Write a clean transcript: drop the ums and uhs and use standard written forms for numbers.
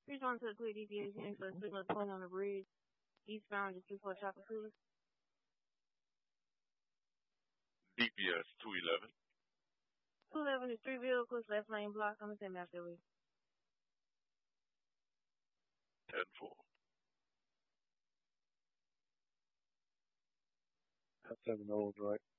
Reach on to the quick DPH for the signal point on the bridge. Eastbound just before Chopper Cruise. DPS 211. 211 is 3 vehicles, left lane block. I'm going to send them after we. 10-4. 7 old, right?